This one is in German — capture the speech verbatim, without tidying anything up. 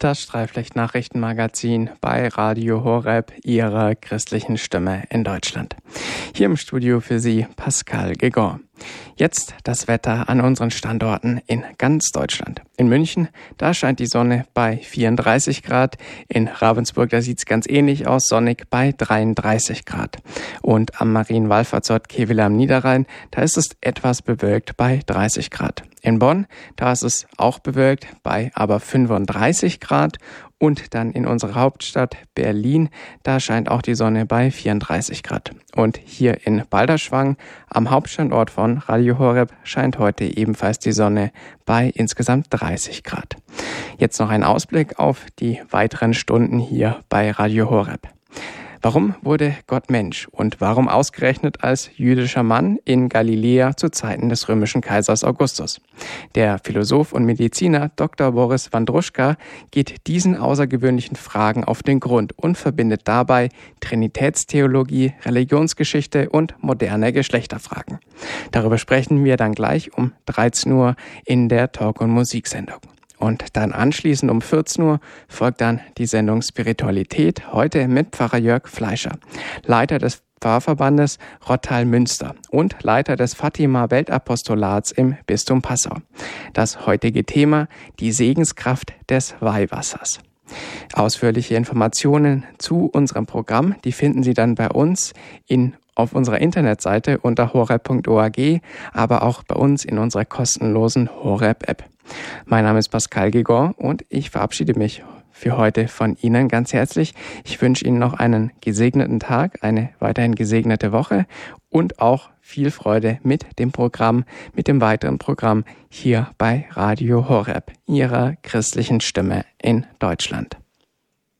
Das Streiflicht-Nachrichtenmagazin bei Radio Horeb, Ihrer christlichen Stimme in Deutschland. Hier im Studio für Sie Pascal Gegon. Jetzt das Wetter an unseren Standorten in ganz Deutschland. In München, da scheint die Sonne bei vierunddreißig Grad. In Ravensburg, da sieht's ganz ähnlich aus, sonnig bei dreiunddreißig Grad. Und am Marienwallfahrtsort Kevela am Niederrhein, da ist es etwas bewölkt bei dreißig Grad. In Bonn, da ist es auch bewölkt bei aber fünfunddreißig Grad. Und dann in unserer Hauptstadt Berlin, da scheint auch die Sonne bei vierunddreißig Grad. Und hier in Balderschwang, am Hauptstandort von Radio Horeb, scheint heute ebenfalls die Sonne bei insgesamt dreißig Grad. Jetzt noch ein Ausblick auf die weiteren Stunden hier bei Radio Horeb. Warum wurde Gott Mensch und warum ausgerechnet als jüdischer Mann in Galiläa zu Zeiten des römischen Kaisers Augustus? Der Philosoph und Mediziner Doktor Boris Wandruschka geht diesen außergewöhnlichen Fragen auf den Grund und verbindet dabei Trinitätstheologie, Religionsgeschichte und moderne Geschlechterfragen. Darüber sprechen wir dann gleich um dreizehn Uhr in der Talk- und Musiksendung. Und dann anschließend um vierzehn Uhr folgt dann die Sendung Spiritualität, heute mit Pfarrer Jörg Fleischer, Leiter des Pfarrverbandes Rottal-Münster und Leiter des Fatima-Weltapostolats im Bistum Passau. Das heutige Thema: die Segenskraft des Weihwassers. Ausführliche Informationen zu unserem Programm, die finden Sie dann bei uns in auf unserer Internetseite unter horeb punkt org, aber auch bei uns in unserer kostenlosen Horeb-App. Mein Name ist Pascal Gegon und ich verabschiede mich für heute von Ihnen ganz herzlich. Ich wünsche Ihnen noch einen gesegneten Tag, eine weiterhin gesegnete Woche und auch viel Freude mit dem Programm, mit dem weiteren Programm hier bei Radio Horeb, Ihrer christlichen Stimme in Deutschland.